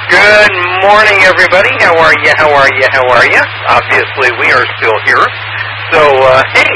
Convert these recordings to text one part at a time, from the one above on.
Good morning, everybody. How are you? How are you? How are you? Obviously, we are still here. So, hey,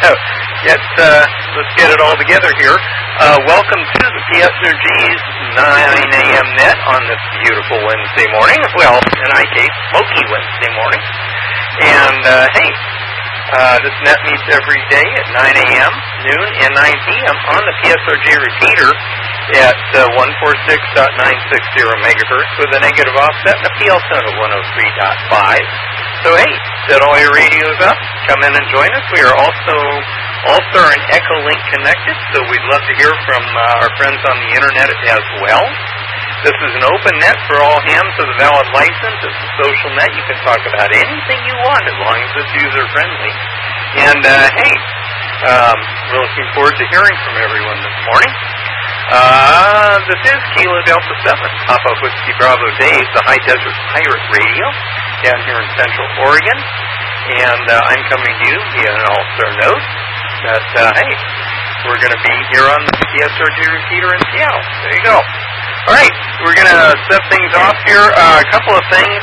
let's get it all together here. Welcome to the PSRG's 9 a.m. net on this beautiful Wednesday morning. Well, in my case, smoky Wednesday morning. And, hey, this net meets every day at 9 a.m., noon, and 9 p.m. on the PSRG repeater at 146.960 megahertz with a negative offset and a PL tone of 103.5. So, hey, set all your radios up. Come in and join us. We are also and Echolink connected, so we'd love to hear from our friends on the Internet as well. This is an open net for all hams with a valid license. It's a social net. You can talk about anything you want as long as it's user-friendly. And, hey, we're looking forward to hearing from everyone this morning. This is Kilo Delta 7, Papa Whiskey Bravo Dave, the High Desert Pirate Radio down here in Central Oregon. And I'm coming to you via an all-star note that, hey, we're going to be here on the PSRG repeater in Seattle. There you go. All right, we're going to set things off here. A couple of things.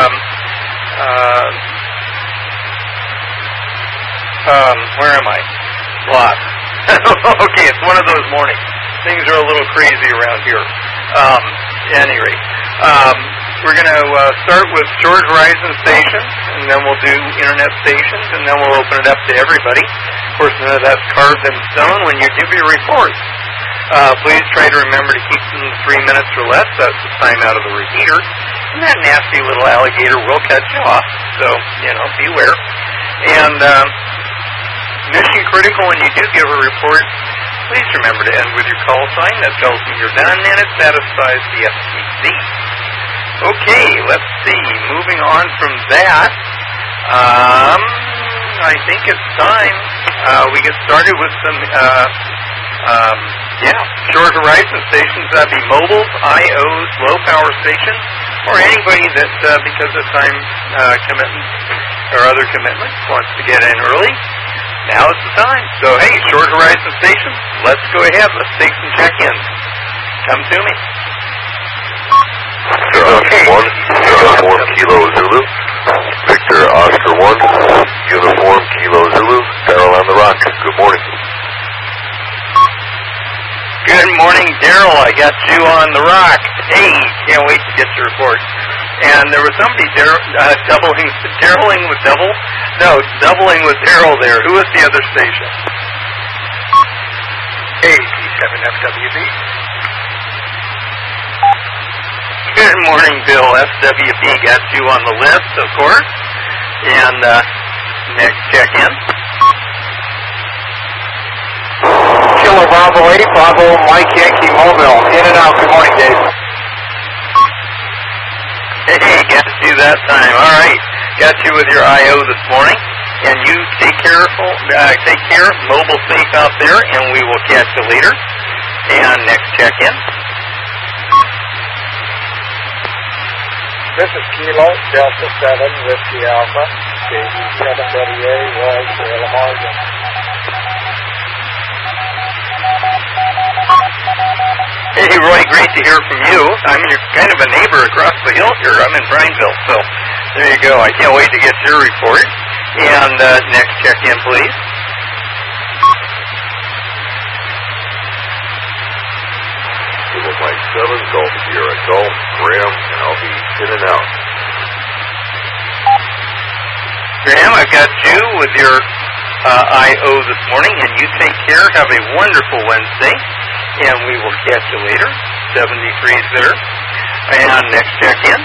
Where am I? Lost. Okay, it's one of those mornings. Things are a little crazy around here. At any rate, we're going to start with short horizon stations, and then we'll do internet stations, and then we'll open it up to everybody. Of course, none of that's carved in stone when you give your reports. Please try to remember to keep them 3 minutes or less. That's the time out of the repeater. And that nasty little alligator will cut you off. So, beware. And mission critical when you do give a report, please remember to end with your call sign. That tells me you're done and it satisfies the FCC. Okay, let's see. Moving on from that, I think it's time we get started with some short horizon stations. That'd be mobiles, IOs, low power stations, or anybody that, because of time commitments or other commitments, wants to get in early. Now is the time. So, hey, short horizon stations, let's go ahead. Let's take some check-ins. Come to me. Okay. 1, Uniform Kilo Zulu. Victor Oscar 1, Uniform Kilo Zulu. Daryl on the Rock. Good morning. Good morning, Daryl. I got you on the Rock. Hey, can't wait to get your report. And there was somebody doubling with Daryl there. Who was the other station? P7FWB. Good morning, Bill. FWB got you on the list, of course. And next check-in. Kilo Bravo 8, Bravo Mike Yankee Mobile. In and out. Good morning, Dave. Hey, got you that time. All right. Got you with your IO this morning. And you take care, mobile safe out there, and we will catch you later. And next check-in. This is Kilo Delta 7, Whiskey Alpha. KD7WA was Lamar. Hey, Roy, great to hear from you. You're kind of a neighbor across the hill here. I'm in Prineville, so there you go. I can't wait to get your report. And next check-in, please. Kilo Mike 7, Golf Sierra Golf, Graham, and I'll be in and out. Graham, I've got you with your IO this morning, and you take care. Have a wonderful Wednesday. And we will catch you later. 73's there. And next check-in.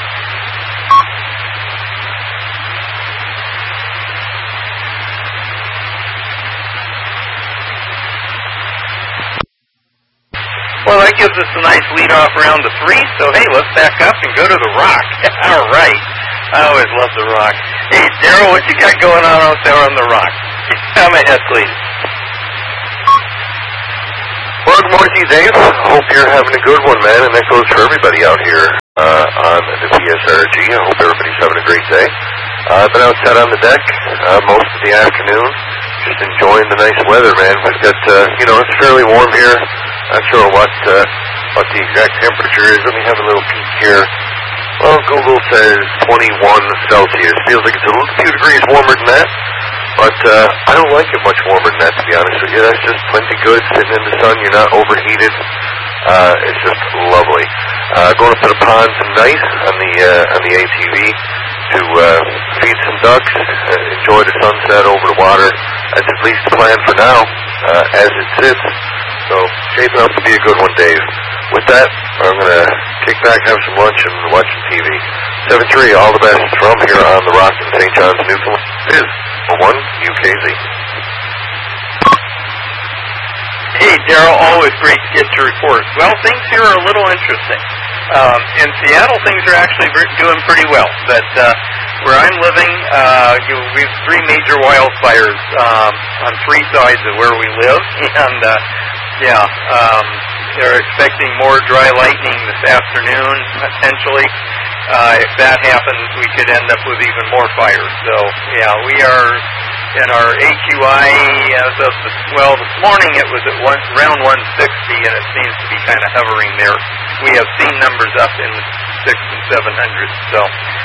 Well, that gives us a nice lead-off round to 3. So, hey, let's back up and go to the Rock. All right. I always love the Rock. Hey, Daryl, what you got going on out there on the Rock? Come ahead, please. Well, good morning to you, Dave. Hope you're having a good one, man, and that goes for everybody out here on the PSRG. I hope everybody's having a great day. I've been outside on the deck most of the afternoon, just enjoying the nice weather, man. We've got, it's fairly warm here. Not sure what the exact temperature is. Let me have a little peek here. Well, Google says 21 Celsius. Feels like it's a few degrees warmer than that, but I don't like it much warmer than that, to be honest with you. That's just plenty good, sitting in the sun. You're not overheated. It's just lovely. Going up to the pond tonight on the ATV to feed some ducks, enjoy the sunset over the water. That's at least the plan for now, as it sits. So, shaping up to be a good one, Dave. With that, I'm going to kick back, have some lunch, and watch some TV. 7-3, all the best from here on the Rock in St. John's, Newfoundland. Is 1 UKZ. Hey, Daryl, always great to get your reports. Well, things here are a little interesting. In Seattle, things are actually doing pretty well. But where I'm living, we have 3 major wildfires on 3 sides of where we live. And, they're expecting more dry lightning this afternoon, potentially. If that happens, we could end up with even more fires. So, yeah, we are in our AQI as of this morning it was at around 160, and it seems to be kind of hovering there. We have seen numbers up in the 600 and 700. So,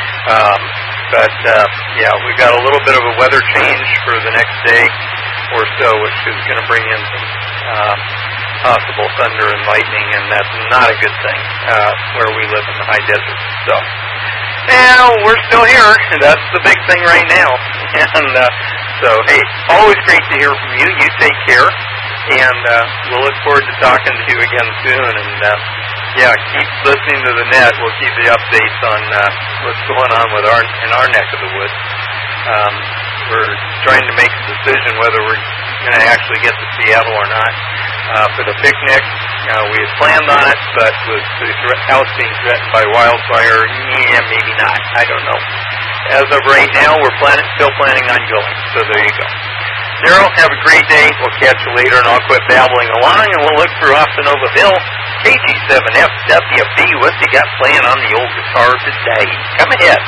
we got a little bit of a weather change for the next day or so, which is going to bring in some possible thunder and lightning, and that's not a good thing where we live in the high desert. So, we're still here. That's the big thing right now. And so, hey, always great to hear from you. You take care, and we'll look forward to talking to you again soon. And keep listening to the net. We'll keep the updates on what's going on in our neck of the woods. We're trying to make a decision whether we're going to actually get to Seattle or not for the picnic. We had planned on it, but with the house being threatened by wildfire, maybe not. I don't know. As of right now, we're still planning on going. So there you go. Daryl, have a great day. We'll catch you later, and I'll quit babbling along, and we'll look for Nova Hill. KG7FWB, what you got playing on the old guitar today? Come ahead.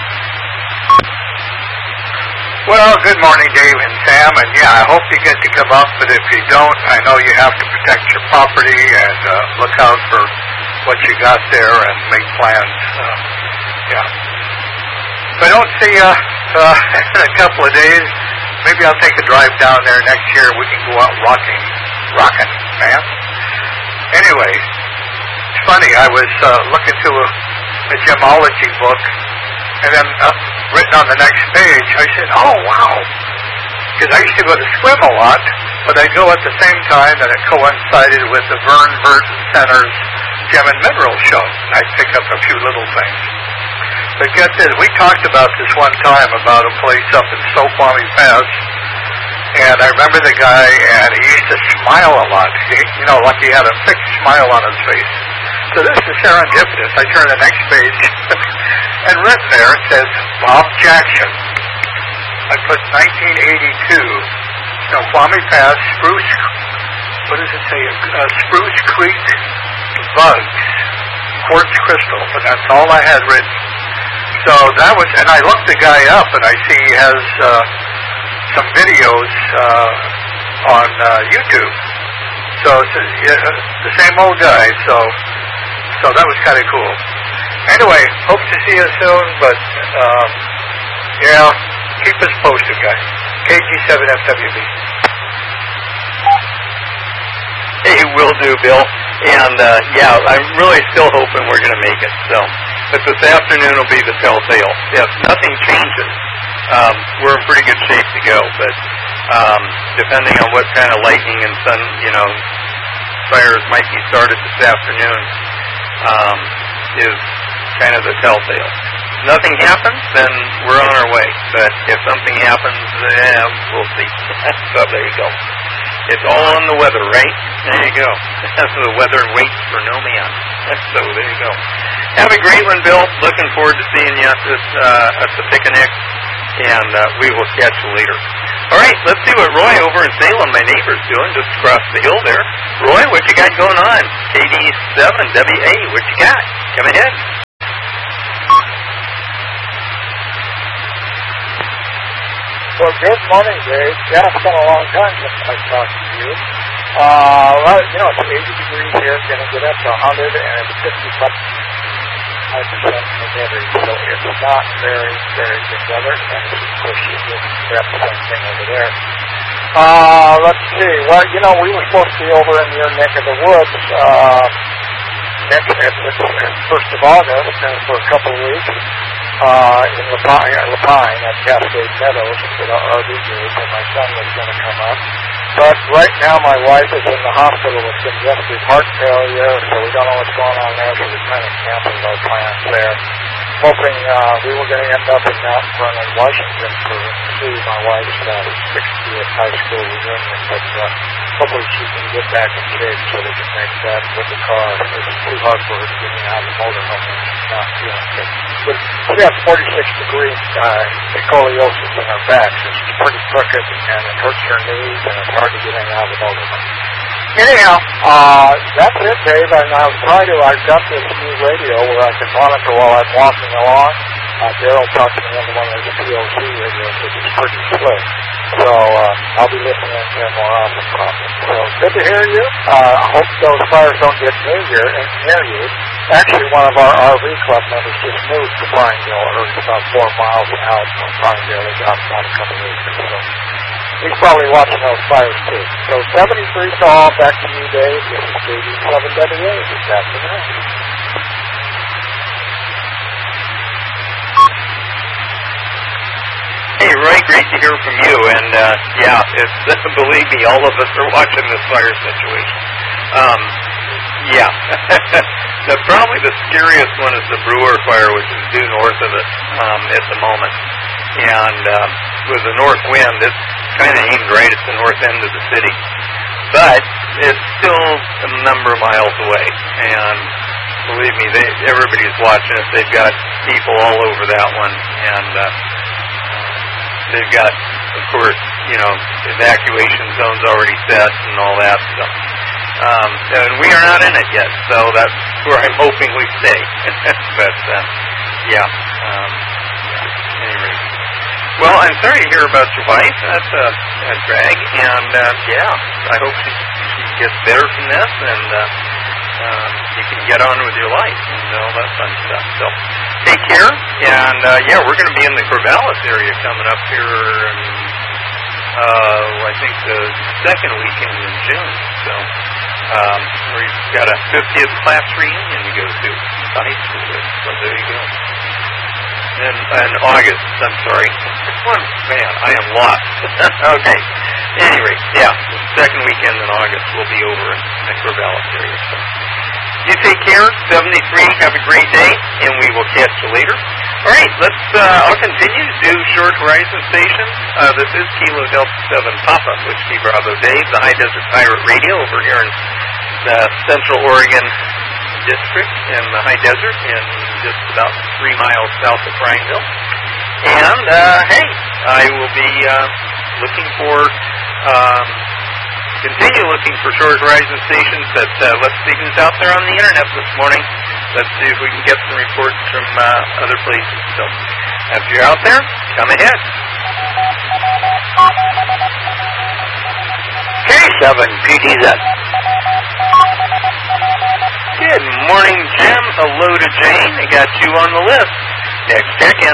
Well, good morning, Dave and Sam, and I hope you get to come up, but if you don't, I know you have to protect your property and look out for what you got there and make plans. If I don't see you in a couple of days, maybe I'll take a drive down there next year. We can go out rocking, man. Anyway, it's funny, I was looking through a gemology book, and then written on the next page, I said, oh, wow. Because I used to go to swim a lot, but I'd go at the same time that it coincided with the Vern Burton Center's Gem and Mineral Show. And I'd pick up a few little things. But get this, we talked about this one time about a place up in Snoqualmie Pass, and I remember the guy, and he used to smile a lot. Like he had a fixed smile on his face. So this is serendipitous. I turn the next page, and written there it says, Bob Jackson. I put 1982, Snoqualmie Pass, Spruce, what does it say? Spruce Creek Bugs, quartz crystal, but that's all I had written. So that was, and I looked the guy up, and I see he has some videos on YouTube. So the same old guy, so that was kind of cool. Anyway, hope to see you soon, but keep us posted, guys. KG7FWB. Hey, will do, Bill. And I'm really still hoping we're going to make it. So, but this afternoon will be the telltale. If nothing changes, we're in pretty good shape to go. But depending on what kind of lightning and sun, fires might be started this afternoon, is kind of the telltale. If nothing happens, then we're on our way. But if something happens, we'll see. So there you go. It's all on the weather, right? There you go. The weather waits for no man. So there you go. Have a great one, Bill. Looking forward to seeing you at the picnic, and we will catch you later. All right, let's see what Roy over in Salem, my neighbor's doing, just across the hill there. Roy, what you got going on? KD7WA, what you got? Come ahead. Well, good morning, Dave. Yeah, it's been a long time since I talked to you. It's 80 degrees here. It's going to get up to 100, and it's 55% humidity, so it's not very, very good weather, and of course you get that same thing over there. Let's see. Well, you know, we were supposed to be over in your neck of the woods next 1st of August, and for a couple of weeks in Lapine at Cascade Meadows with our RV group, and my son was going to come up. But right now my wife is in the hospital with congestive heart failure, so we don't know what's going on there, so we kind of canceled our plans there. Hoping we were going to end up in Mount Vernon, Washington to see my wife's 60th high school reunion, but hopefully she can get back in shape so we can make that with the car. It's too hard for her to get out of the motorhome and she's not feeling good. But she has 46-degree scoliosis in her back, so she's pretty crooked and it hurts her knees and it's hard to get in and out of the motorhome. Anyhow, that's it, Dave, and I've got this new radio where I can monitor while I'm walking along. Daryl talked to me on one of the POC radios, which is pretty slick. So I'll be listening to him more often, probably. So good to hear you. I hope those fires don't get near you. Actually, one of our RV club members just moved to Prineville, or it's about 4 miles out from Prineville. They got about a couple of weeks or so. He's probably watching those fires, too. So 73 call, back to you, Dave. This is Stevie 7WA this afternoon. Hey, Roy, great to hear from you. And, yeah, it's, believe me, all of us are watching this fire situation. Yeah. Probably the scariest one is the Brewer fire, which is due north of us at the moment. And with the north wind, it's kind of aimed right at the north end of the city. But it's still a number of miles away. And believe me, everybody's watching it. They've got people all over that one. And they've got, of course, you know, evacuation zones already set and all that stuff. And we are not in it yet, so that's where I'm hoping we stay. But, yeah. Anyway. Well, I'm sorry to hear about your wife. That's a drag. And, yeah, I hope she gets better from this and you can get on with your life and all that fun stuff. So take care. And, yeah, we're going to be in the Corvallis area coming up here in, I think the second weekend in June. So we've got a 50th class reunion to go to the high school with. So there you go. In August, I'm sorry. Man, I am lost. Okay. Anyway, yeah, second weekend in August we'll be over in the Corvallis area. So you take care. 73. Have a great day, and we will catch you later. All right, I'll continue to do Short Horizon stations. This is Kilo Delta 7 Papa, Whiskey Bravo Dave, the High Desert Pirate Radio over here in the Central Oregon District in the High Desert, and just about 3 miles south of Prineville. And, hey, I will be continue looking for Short Horizon stations, but let's see who's out there on the internet this morning. Let's see if we can get some reports from other places. So, if you're out there, come ahead. K7PTZ. Good morning, Jim. Hello to Jane. I got you on the list. Next check-in.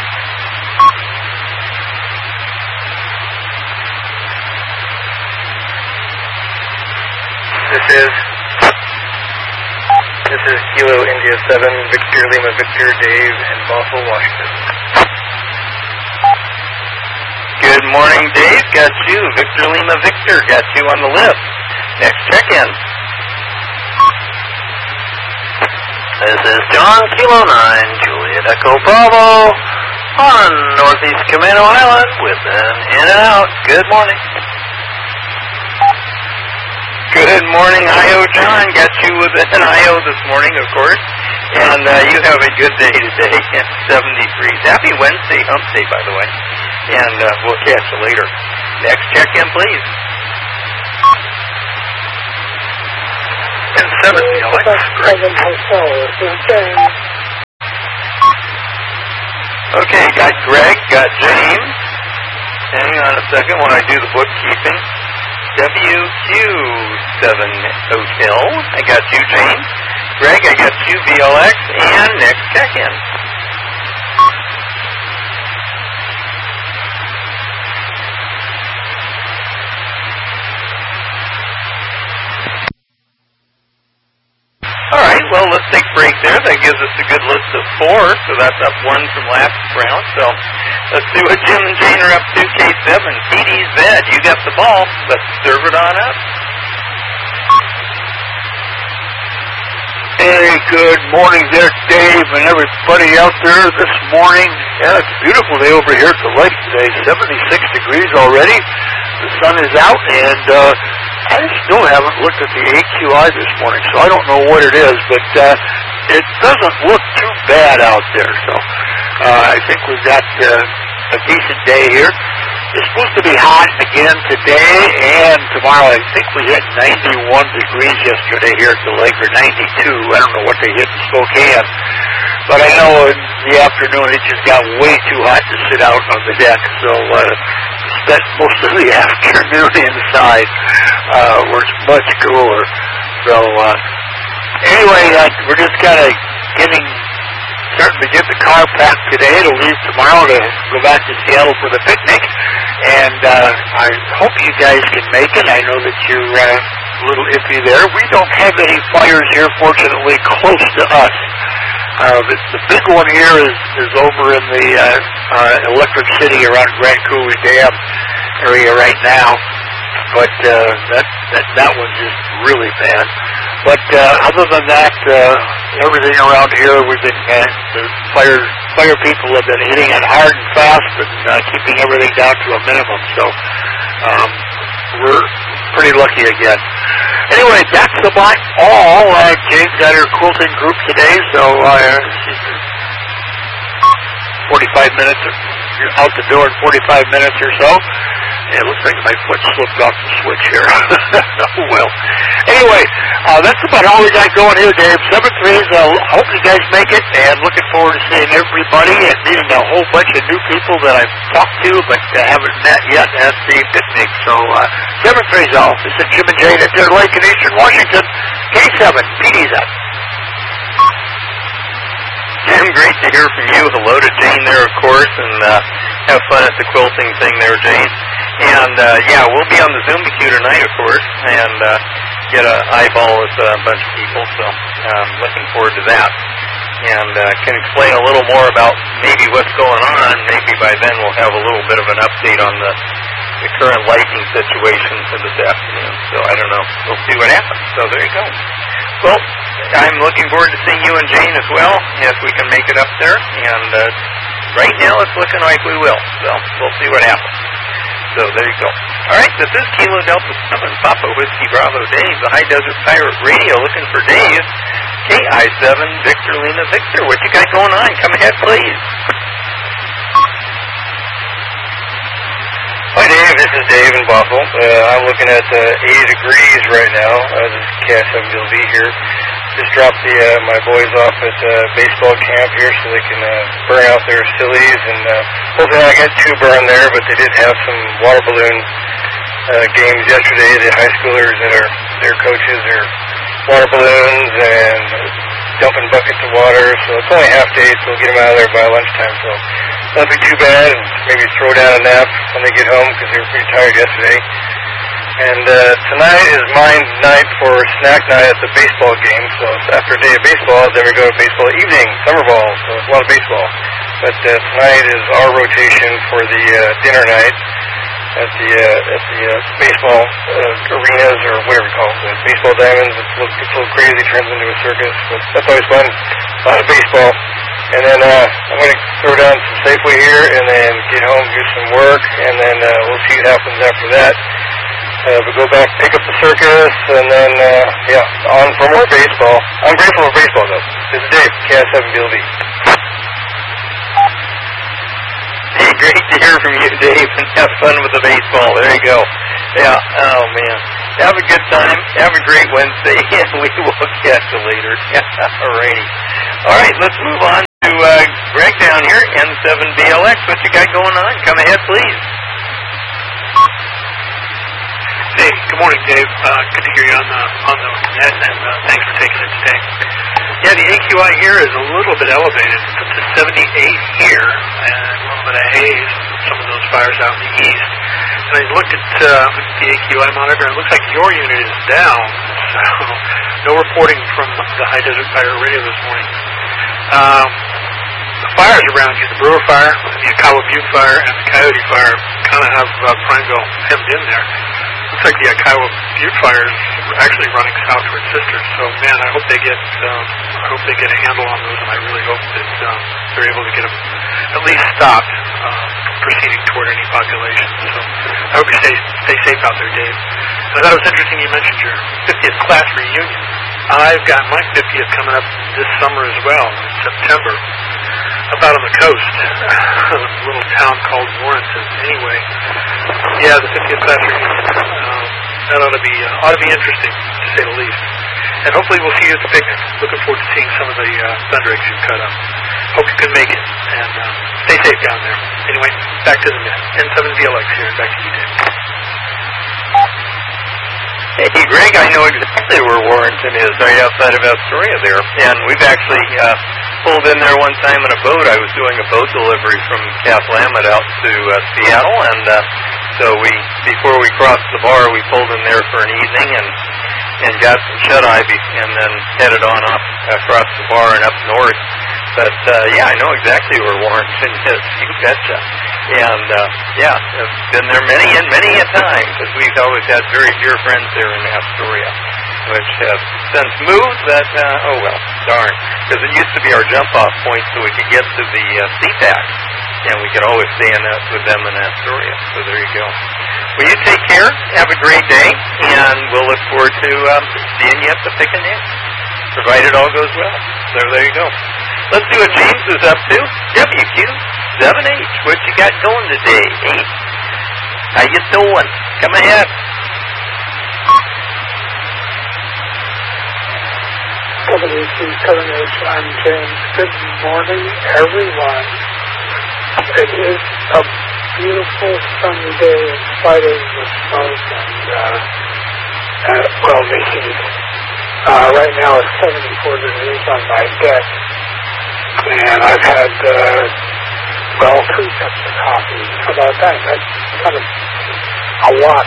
This is Kilo India 7, Victor Lima Victor Dave in Bothell, Washington. Good morning, Dave. Got you. Victor Lima Victor. Got you on the list. Next check-in. This is John Kilo 9, Juliet Echo Bravo on Northeast Camino Island with an in and out. Good morning. Good morning, I.O. John. Got you with an I.O. this morning, of course. And you have a good day today. 73. Happy Wednesday, hump day, by the way. And we'll catch you later. Next check-in, please. And 70, Alex. Great. Okay, got Greg, got James. Hang on a second while I do the bookkeeping. WQ7 Hotel. I got you, James. Greg, I got you, VLX. And next check-in. well, let's take a break there. That gives us a good list of 4, so that's up 1 from last round. So let's see what Jim and Jane are up to. K7, TD's Ved, you got the ball. Let's serve it on up. Hey, good morning there, Dave, and everybody out there this morning. Yeah, it's a beautiful day over here at the lake today. 76 degrees already. The sun is out, and I still haven't looked at the AQI this morning, so I don't know what it is, but it doesn't look too bad out there. So I think we've got a decent day here. It's supposed to be hot again today and tomorrow. I think we hit 91 degrees yesterday here at the lake, or 92. I don't know what they hit in Spokane. But I know in the afternoon it just got way too hot to sit out on the deck. So spent most of the afternoon inside where it's much cooler. So anyway, we're just kind of starting to get the car packed today to leave tomorrow to go back to Seattle for the picnic. And I hope you guys can make it. I know that you're a little iffy there. We don't have any fires here, fortunately, close to us. The big one here is over in the Electric City around Grand Coulee Dam area right now. But that one's just really bad. But other than that, everything around here, we've been the fire people have been hitting it hard and fast and keeping everything down to a minimum. So we're pretty lucky again. Anyway, that's about all. Jane's got her quilting group today, so she's 45 minutes out the door in 45 minutes or so. It looks like my foot slipped off the switch here. Oh, well. Anyway, that's about all we got going here, Dave. 7-3s. Hope you guys make it, and looking forward to seeing everybody and meeting a whole bunch of new people that I've talked to but haven't met yet at the picnic. So 7-3s all. This is Jim and Jane at Deer Lake in Eastern Washington. K7, PD's up. Jim, great to hear from you. Hello to Jane there, of course, and have fun at the quilting thing there, Jane. And, yeah, we'll be on the Zumba-Q tonight, of course, and get an eyeball with a bunch of people, so looking forward to that. And can explain a little more about maybe what's going on. Maybe by then we'll have a little bit of an update on the current lighting situation for this afternoon. So I don't know. We'll see what happens. So there you go. Well, I'm looking forward to seeing you and Jane as well, if we can make it up there. And right now it's looking like we will. So we'll see what happens. So there you go. All right, this is Kilo Delta 7, Papa Whiskey Bravo Dave, the High Desert Pirate Radio, looking for Dave. KI7, Victor Lena Victor. What you got going on? Come ahead, please. Hi, Dave. This is Dave in Bothell. I'm looking at 80 degrees right now. This is KI7LV here. Just dropped my boys off at baseball camp here so they can burn out their sillies. And hopefully I get too burned there, but they did have some water balloon games yesterday. The high schoolers and their coaches are water balloons and dumping buckets of water. So it's only half day, so we'll get them out of there by lunchtime. So nothing too bad. And maybe throw down a nap when they get home because they were pretty tired yesterday. And tonight is my night for snack night at the baseball game. So after a day of baseball, then we go to baseball evening, summer ball. So it's a lot of baseball. But tonight is our rotation for the dinner night at the baseball arenas, or whatever you call it, the baseball diamonds. It's a little crazy, turns into a circus. But that's always fun. A lot of baseball. And then I'm going to throw down some Safeway here and then get home, do some work, and then we'll see what happens after that. We'll go back, pick up the circus, and then, on for more baseball. I'm grateful for baseball, though. This is Dave, KS7BLV. Hey, great to hear from you, Dave, and have fun with the baseball. There you go. Yeah, oh, man. Have a good time. Have a great Wednesday, and we will catch you later. All righty. All right, let's move on to Greg down here, N7BLX. What you got going on? Come ahead, please. Hey, good morning, Dave. Good to hear you on the net, and thanks for taking it today. Yeah, the AQI here is a little bit elevated. It's up to 78 here, and a little bit of haze from some of those fires out in the east. And I looked at the AQI monitor, and it looks like your unit is down No reporting from the High Desert Fire Radio this morning. The fires around you, the Brewer Fire, the Akawa Butte Fire, and the Coyote Fire, kind of have Prineville hemmed in there. Looks like the Akawa Butte Fire is actually running south towards Sisters. So, man, I hope they get a handle on those, and I really hope that they're able to get them at least stopped proceeding toward any population. So, I hope you stay safe out there, Dave. I thought it was interesting you mentioned your 50th class reunion. I've got my 50th coming up this summer as well, in September, up out on the coast, a little town called Warrenton. Anyway, yeah, the 50th class reunion. That ought to be interesting, to say the least. And hopefully we'll see you at the picnic. Looking forward to seeing some of the thunder eggs you've cut up. Hope you can make it, and stay safe down there. Anyway, back to the net. N7VLX here, and back to you, Dave. Hey, Greg, I know exactly where Warrenton is, right outside of Astoria there. And we've actually pulled in there one time in a boat. I was doing a boat delivery from Cap Lamet out to Seattle, and so before we crossed the bar, we pulled in there for an evening and got some shut-eye and then headed on off across the bar and up north. But, yeah, I know exactly where Warrenton is. You betcha. And, yeah, I've been there many a time, because we've always had very dear friends there in Astoria, which have since moved, but, oh well, darn. Because it used to be our jump-off point so we could get to the CPAC, and we could always stay with them in Astoria. So there you go. Well, you take care, have a great day, and we'll look forward to seeing you at the picnic, provided all goes well. So there you go. Let's see what James is up to. WQ7H, what you got going today? Hey, how you doing? Come ahead. WQ7H, I'm James. Good morning, everyone. It is a beautiful sunny day in spite of the smoke and the heat. Right now it's 74 degrees on my deck. And I've had, 3 cups of coffee. How about that? That's kind of a lot.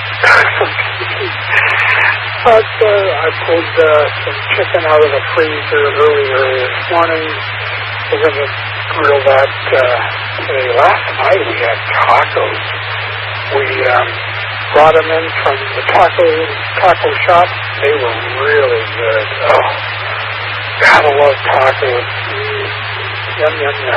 But I pulled some chicken out of the freezer earlier this morning. We're going to grill that today. Last night we had tacos. We brought them in from the taco shop. They were really good. Oh, gotta love tacos. Yum, yum, yum.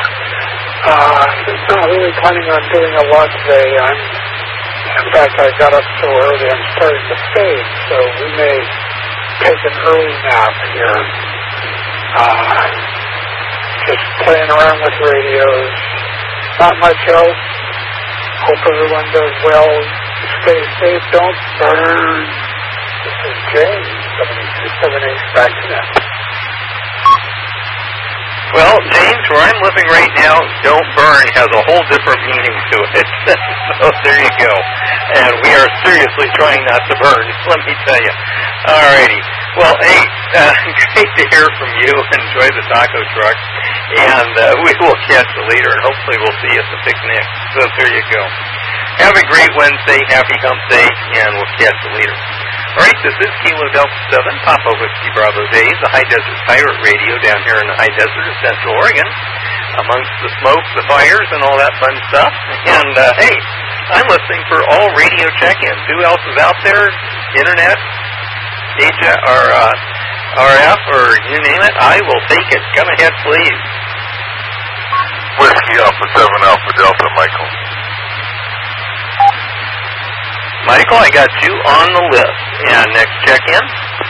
I'm not really planning on doing a lot today. In fact, I got up so early, I'm starting to fade, so we may take an early nap here. Just playing around with radios. Not much else. Hope everyone does well. Stay safe, don't burn. This is James, 727 back to them. Well, James, where I'm living right now, don't burn has a whole different meaning to it. So there you go. And we are seriously trying not to burn, let me tell you. All righty. Well, hey, great to hear from you. Enjoy the taco truck. And we will catch you later, and hopefully we'll see you at the picnic. So there you go. Have a great Wednesday, happy hump day, and we'll catch you later. All right, this is Kilo Delta 7, Papa Whiskey Bravo Days, the High Desert Pirate Radio down here in the High Desert of Central Oregon, amongst the smoke, the fires, and all that fun stuff. And, hey, I'm listening for all radio check-ins. Who else is out there? Internet, or RF, or you name it. I will take it. Come ahead, please. Whiskey Alpha 7 Alpha Delta, Michael. Michael, I got you on the list. And next check-in?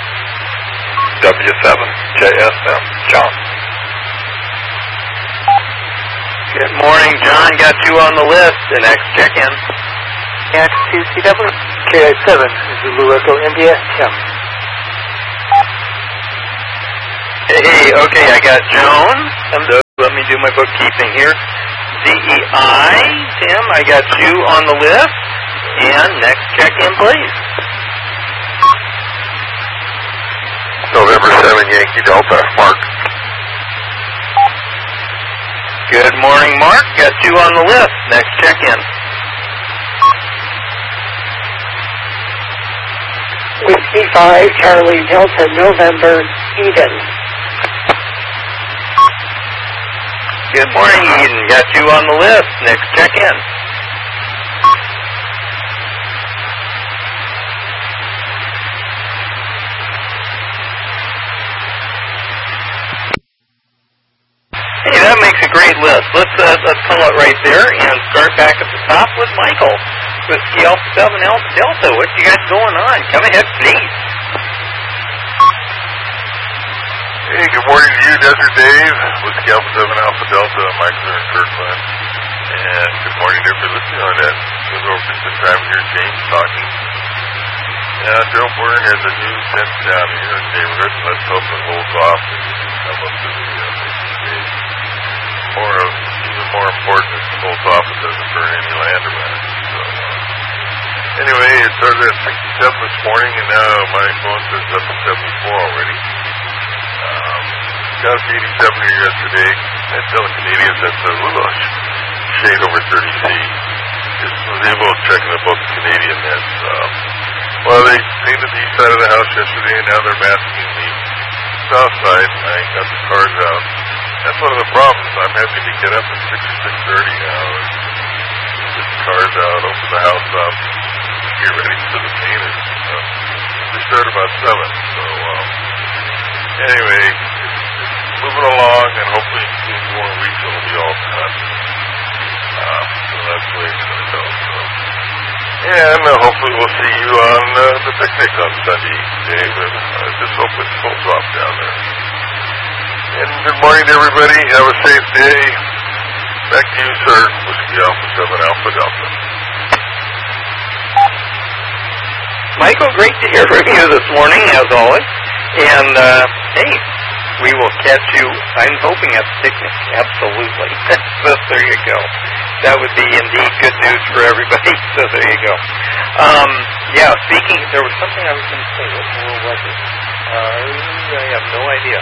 W7 JSM, John. Good morning, John. Got you on the list. The next check-in? X2CW, KI7, Zulu Echo India, Tim. Hey, okay, I got Joan. Let me do my bookkeeping here. DEI, Tim, I got you on the list. And next check-in, please. November 7 Yankee Delta, Mark. Good morning, Mark. Got you on the list. Next check-in. 65, Charlie Delta, November, Eden. Good morning, Eden. Got you on the list. Next check-in. Hey, that makes a great list. Let's pull it right there and start back at the top with Michael. Whiskey Alpha 7 Alpha Delta. What you got going on? Come ahead, please. Hey, good morning to you, Desert Dave. Whiskey Alpha 7 Alpha Delta, Michael and Kirkland. And good morning to everybody listening on that. We'll go over some time here, James talking. Joe Byrne has a new sense down here in the neighborhood. Let's hope it holds off and come up to the stage. Even more important is it holds off and doesn't burn any land around it. So, anyway, it started at 67 this morning, and now my phone says up to 74 already. Got up to 87 here yesterday. I tell the Canadians that's a little shade over 30C. Just was able to check in the book Canadian Nets. Well, they painted the east side of the house yesterday, and now they're masking the south side. I got the cars out. That's one of the problems. I'm having to get up at 6 or 6:30 now. Get the cars out, open the house up, get ready for the painters. We start about 7. So, anyway, it's moving along, and hopefully in 2 more weeks it'll be all done. So that's the way it's going to go. So. And hopefully we'll see you on the picnic on Sunday, Dave. I just hope it holds off down there. And good morning to everybody. Have a safe day. Back to you, sir. Whiskey Alpha 7 Alpha Delta. Michael, great to hear from you this morning, as always. And, hey, we will catch you, I'm hoping, at the picnic. Absolutely. So there you go. That would be indeed good news for everybody. So there you go. Yeah, speaking, there was something I was going to say. What was it? I have no idea.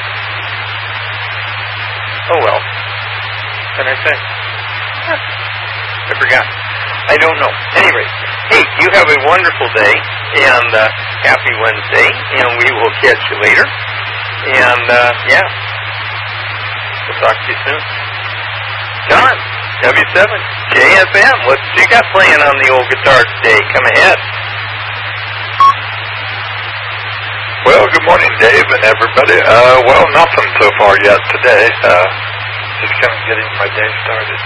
Oh, well. What can I say? I forgot. I don't know. Anyway, hey, you have a wonderful day, and happy Wednesday, and we will catch you later. And, yeah, we'll talk to you soon. John, W7, JFM, what you got playing on the old guitar today? Come ahead. Well, good morning, Dave and everybody. Well, nothing so far yet today. Just kind of getting my day started.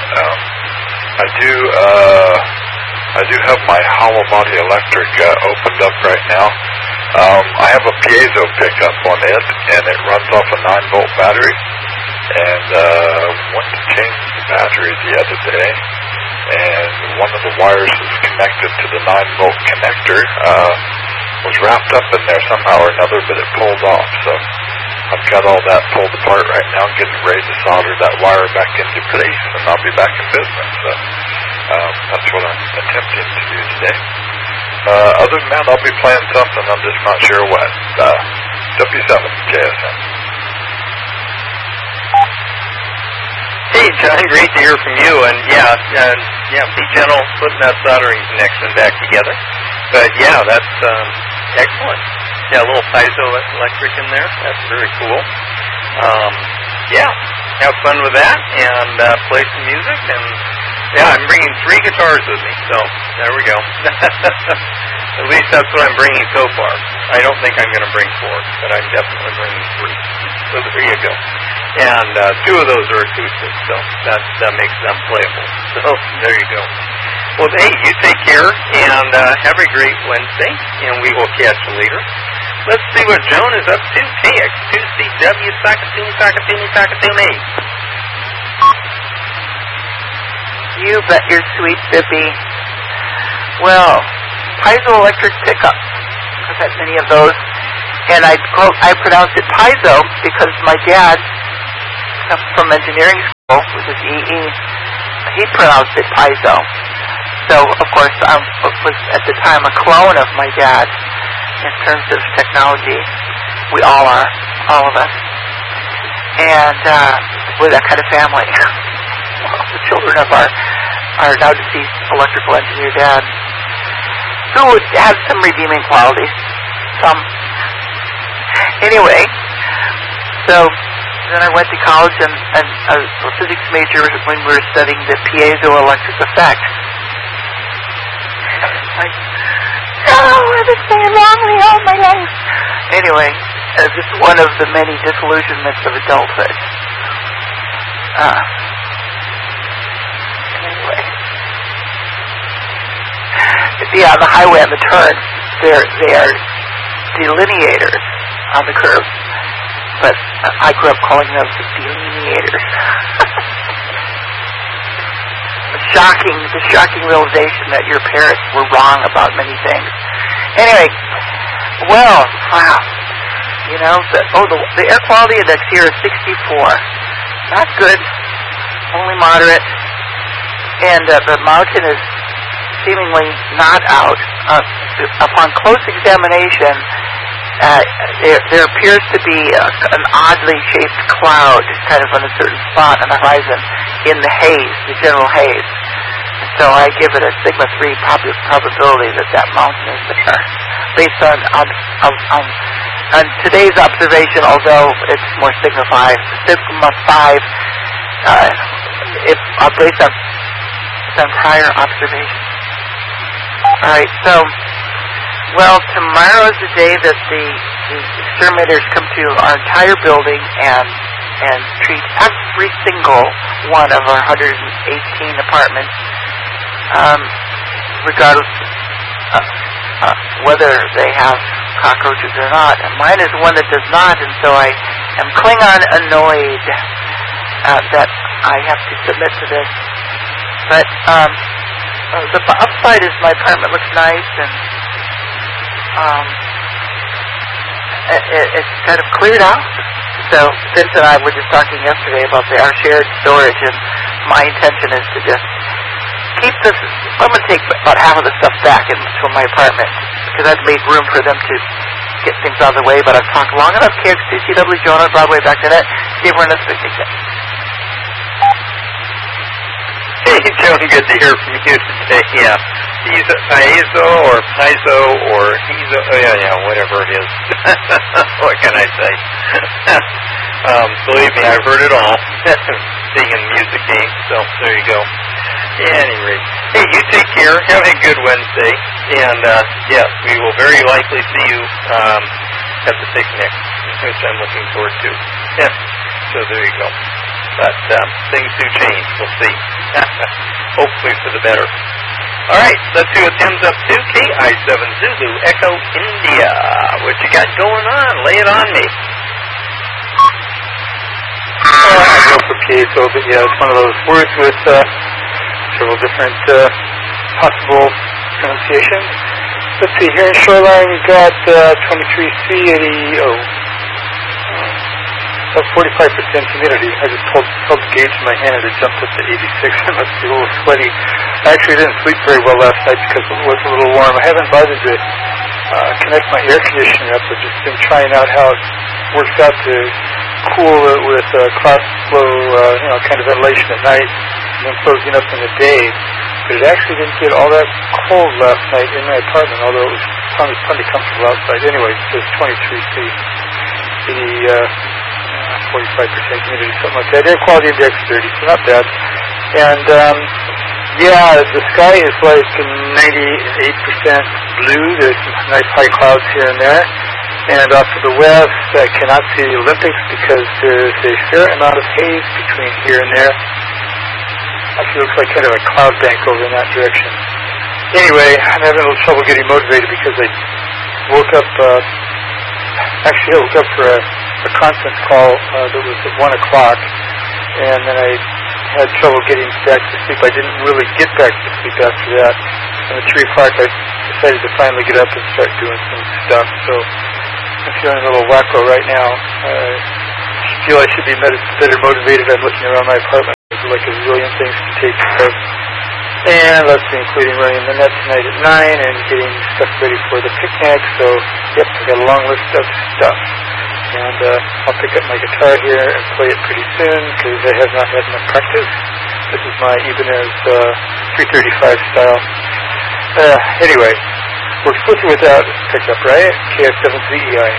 I do have my hollow body electric opened up right now. I have a piezo pickup on it, and it runs off a 9-volt battery. And went to change the battery the other day, and one of the wires is connected to the 9-volt connector. Was wrapped up in there somehow or another, but it pulled off. So I've got all that pulled apart right now, getting ready to solder that wire back into place, and I'll be back in business. So that's what I'm attempting to do today. Other than that, I'll be playing something. I'm just not sure what. W7 JSM. Hey, John, great to hear from you. And yeah, be gentle putting that soldering connection back together. But yeah, that's excellent. Yeah, a little piezoelectric in there. That's very cool. Yeah, have fun with that and play some music. And yeah, I'm bringing 3 guitars with me. So there we go. At least that's what I'm bringing so far. I don't think I'm going to bring 4, but I'm definitely bringing 3. So there you go. And 2 of those are acoustic, so that makes them playable. So there you go. Well, hey, you take care, and have a great Wednesday, and we will catch you later. Let's see what Joan is up to. KX2CW, Sakatuni. You bet your sweet Bippy. Well, piezoelectric pickup. I've had many of those. And I pronounce it piezo because my dad, from engineering school, which is EE, he pronounced it piezo. So, of course, I was at the time a clone of my dad in terms of technology. We all are, all of us. And we're that kind of family. The children of our now deceased electrical engineer dad, who would have some redeeming qualities. some. Anyway, so then I went to college and I was a physics major when we were studying the piezoelectric effect. I've been saying wrongly all my life. Anyway, just one of the many disillusionments of adulthood. Anyway. Yeah, on the highway, on the turn, they are delineators on the curve. But I grew up calling them the delineators. The shocking realization that your parents were wrong about many things. Anyway, well, wow. You know, the air quality index here is 64. Not good, only moderate. And the mountain is seemingly not out. Upon close examination, there appears to be an oddly shaped cloud kind of on a certain spot on the horizon in the haze, the general haze. So I give it a sigma 3 probability that mountain is there, based on today's observation, although it's more sigma 5. Sigma 5, based on prior observation. All right, so, well, tomorrow is the day that the exterminators come to our entire building and treat every single one of our 118 apartments, regardless whether they have cockroaches or not. And mine is one that does not, and so I am Klingon annoyed that I have to submit to this. But the upside is my apartment looks nice, and it's kind of cleared out. So Vince and I were just talking yesterday about our shared storage, and my intention is to just keep this. I'm going to take about half of the stuff back from my apartment because I've made room for them to get things out of the way. But I've talked long enough. KXTCW, Jonah, Broadway, back to net. See everyone else. Hey, Joan, good to hear from you today. Yeah. Piezo or Hezo, whatever it is. What can I say? Believe me, I've heard it all. Being in music games, so there you go. Anyway, hey, you take care. Have a good Wednesday. And, yes, we will very likely see you at the picnic, which I'm looking forward to. Yeah, so there you go. But things do change. We'll see. Hopefully for the better. All right, let's see what Tim's up to. KI7 Zulu Echo India. What you got going on? Lay it on me. I go for piezo, but yeah, it's one of those words with several different possible pronunciations. Let's see, here in Shoreline you got 23C80. That's 45% humidity. I just held the gauge in my hand and it jumped up to 86. It must be a little sweaty. I actually didn't sleep very well last night because it was a little warm. I haven't bothered to connect my air conditioner up. I've just been trying out how it works out to cool it with cross flow, kind of ventilation at night and then closing up in the day. But it actually didn't get all that cold last night in my apartment, although it was plenty comfortable outside. Anyway, it says 23C, 45% humidity, something like that. Air quality index 30, so not bad. And, the sky is like 98% blue. There's some nice high clouds here and there. And off to the west, I cannot see the Olympics because there's a fair amount of haze between here and there. Actually looks like kind of a cloud bank over in that direction. Anyway, I'm having a little trouble getting motivated because I woke up, for a conference call that was at 1 o'clock, and then I had trouble getting back to sleep. I didn't really get back to sleep after that. And at 3 o'clock, I decided to finally get up and start doing some stuff. So I'm feeling a little wacko right now. I feel I should be better motivated. I'm looking around my apartment. There's like a zillion things to take care of. And let's see, including running the net tonight at 9 and getting stuff ready for the picnic. So, yep, I've got a long list of stuff. And I'll pick up my guitar here and play it pretty soon because I have not had enough practice. This is my Ibanez 335 style. Anyway, We're exclusive with that pickup, right? KF7CEI.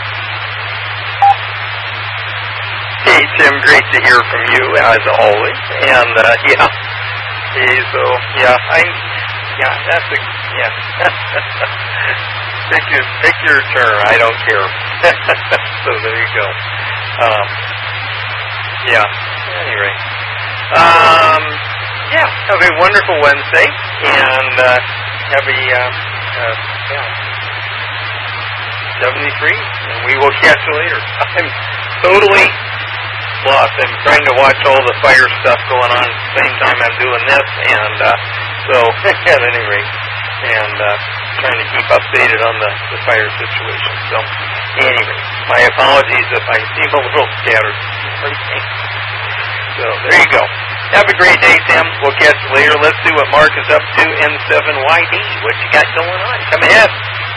Hey, Tim, great to hear from you, as always. And, pick your turn. I don't care. So there you go. Anyway. Have a wonderful Wednesday, and have a 73, and we will catch you later. I'm totally lost. I'm trying to watch all the fire stuff going on at the same time I'm doing this, and so at any rate, and trying to keep updated on the fire situation. So anyway, my apologies if I seem a little scattered. So there you go. Have a great day, Tim. We'll catch you later. Let's see what Mark is up to in 7YD. What you got going on? Come ahead.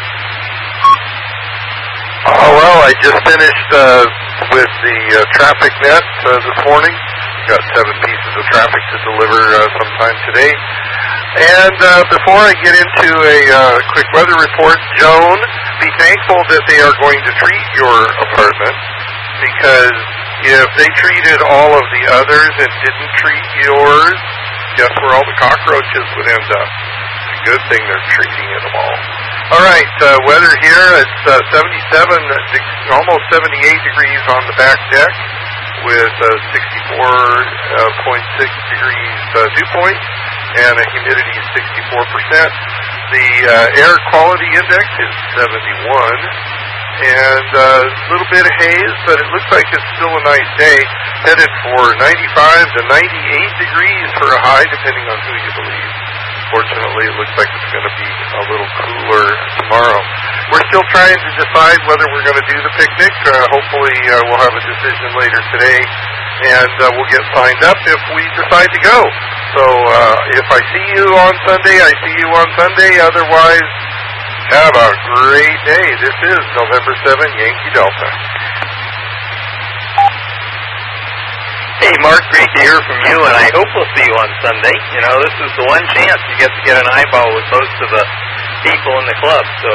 Well, I just finished with the traffic net this morning. Got 7 pieces of traffic to deliver sometime today. And before I get into a quick weather report, Joan, be thankful that they are going to treat your apartment, because if they treated all of the others and didn't treat yours, guess where all the cockroaches would end up? It's a good thing they're treating it all. All right, weather here, it's 77, almost 78 degrees on the back deck with 64.6 degrees dew point, and a humidity of 64%. The air quality index is 71. And a little bit of haze, but it looks like it's still a nice day. Headed for 95 to 98 degrees for a high, depending on who you believe. Fortunately, it looks like it's going to be a little cooler tomorrow. We're still trying to decide whether we're going to do the picnic. Hopefully, we'll have a decision later today, and we'll get signed up if we decide to go. So if I see you on Sunday, I see you on Sunday. Otherwise, have a great day. This is November 7, Yankee Delta. Hey, Mark, great to hear from you, and I hope we'll see you on Sunday. You know, this is the one chance you get to get an eyeball with most of the people in the club. So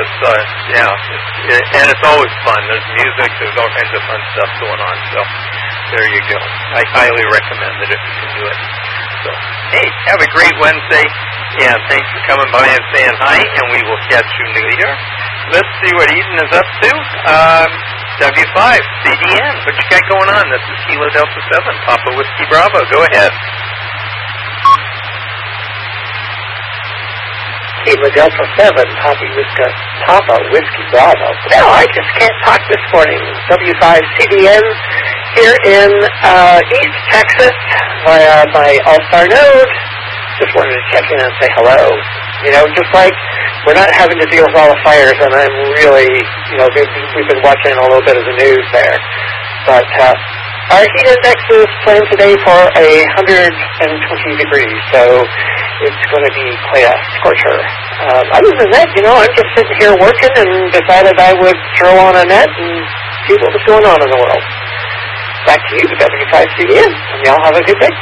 and it's always fun. There's music, there's all kinds of fun stuff going on. So there you go. I highly recommend it if you can do it. So, hey, have a great Wednesday, and thanks for coming by and saying hi, and we will catch you later. Let's see what Eden is up to. W5, CDN, what you got going on? This is Kilo Delta 7, Papa Whiskey Bravo. Go ahead. Kilo Delta 7, Papa Whiskey Bravo. No, I just can't talk this morning. W5 CDN here in East Texas via my All-Star node. Just wanted to check in and say hello. You know, just like we're not having to deal with all the fires, and I'm really, you know, we've been watching a little bit of the news there. But our heat index is planned today for 120 degrees, so it's going to be quite a scorcher. Other than that, you know, I'm just sitting here working and decided I would throw on a net and see what was going on in the world. Back to you, W5CDN, and y'all have a good day.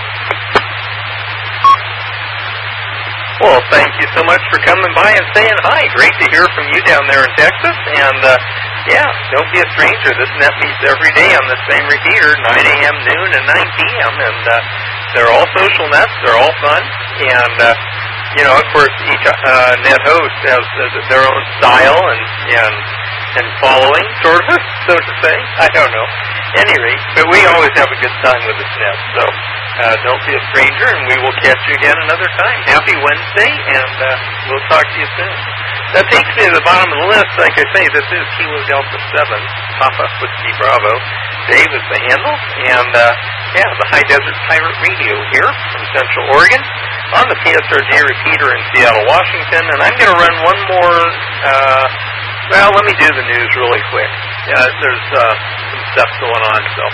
Well, thank you so much for coming by and saying hi. Great to hear from you down there in Texas. And, don't be a stranger. This net meets every day on the same repeater, 9 a.m., noon, and 9 p.m. And they're all social nets. They're all fun. And, of course, each net host has their own style and following, sort of, so to say. I don't know. Any rate, but we always have a good time with this net. So don't be a stranger, and we will catch you again another time. Happy Wednesday, and we'll talk to you soon. That takes me to the bottom of the list. Like I say, this is Kilo Delta 7, Papa Whiskey Bravo. Dave is the handle, and the High Desert Pirate Radio here from Central Oregon on the PSRJ repeater in Seattle, Washington. And I'm going to run one more. Let me do the news really quick. There's some stuff going on, so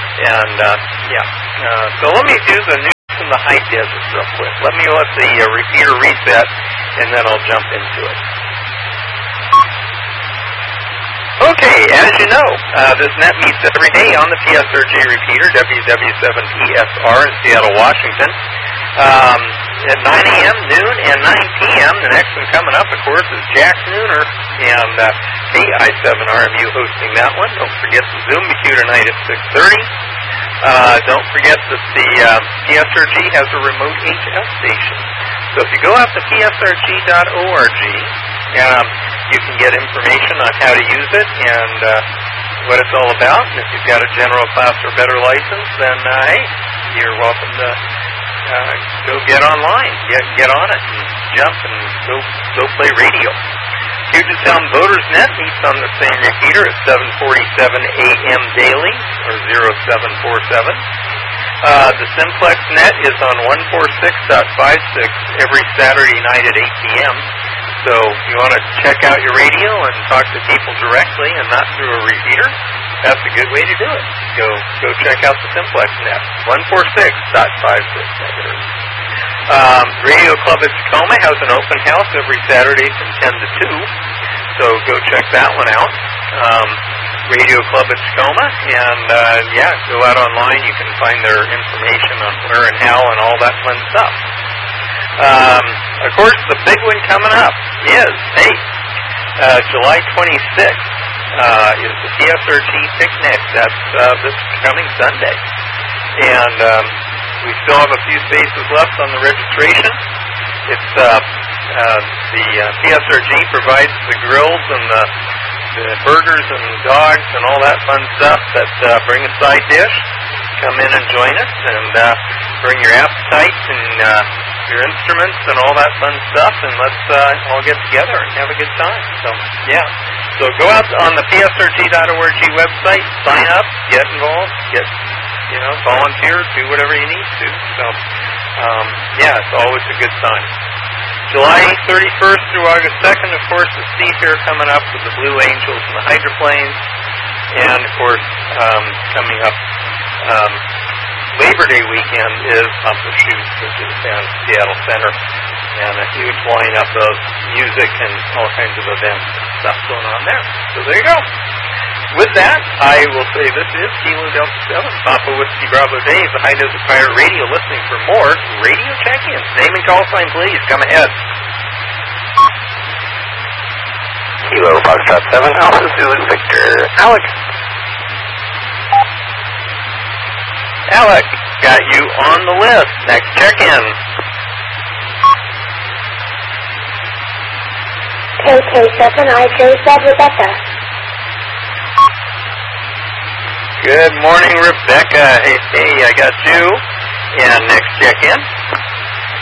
let me do the news from the High Desert real quick. Let the repeater reset, and then I'll jump into it. Okay, as you know, this net meets every day on the PSRJ repeater, WW7PSR in Seattle, Washington. at 9 a.m., noon, and 9 p.m. The next one coming up, of course, is Jack Nooner and KI7RMU hosting that one. Don't forget the Zoom BQ tonight at 6:30. Don't forget that the PSRG has a remote HS station. So if you go out to psrg.org, you can get information on how to use it and what it's all about. And if you've got a general class or better license, then hey, you're welcome to go get online, get on it, and jump and go play radio. Puget Sound Voters Net meets on the same repeater at 7:47 a.m. daily, or 0747. The Simplex Net is on 146.56 every Saturday night at 8 p.m. So if you want to check out your radio and talk to people directly and not through a repeater, that's a good way to do it. Go check out the Simplex Net, 146.56. Radio Club at Tacoma has an open house every Saturday from 10 to 2, so go check that one out. Radio Club at Tacoma, and go out online. You can find their information on where and how and all that fun stuff. Of course, the big one coming up is, July 26th is the PSRG Picnic. That's this coming Sunday. And we still have a few spaces left on the registration. It's the PSRG provides the grills and the burgers and dogs and all that fun stuff that bring a side dish. Come in and join us and bring your appetites and your instruments and all that fun stuff, and let's all get together and have a good time. So go out on the psrg.org website, sign up, get involved, volunteer, do whatever you need to. So it's always a good time. July 31st through August 2nd, of course, the Sea Fair coming up with the Blue Angels and the Hydroplanes. And, of course, coming up Labor Day weekend is Pump the Chutes, which is down at Seattle Center. And a huge lineup of music and all kinds of events and stuff going on there. So there you go. With that, I will say this is Kilo Delta 7, Papa Whiskey Bravo Dave, the High Desert Pirate Radio, listening for more radio check-ins. Name and call sign, please. Come ahead. Kilo Foxtrot 7, Alpha Zulu Victor. Alex. Alex, got you on the list. Next check-in. KK7IJ7 Rebecca. Good morning, Rebecca. Hey, I got you. And next check-in.